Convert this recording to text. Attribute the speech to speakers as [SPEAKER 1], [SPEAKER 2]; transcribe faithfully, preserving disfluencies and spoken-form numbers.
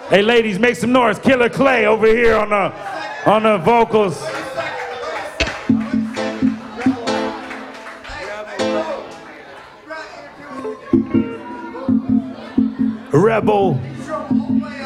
[SPEAKER 1] Hey, ladies, make some noise. Killer Clay over here on the on the vocals. Rebel.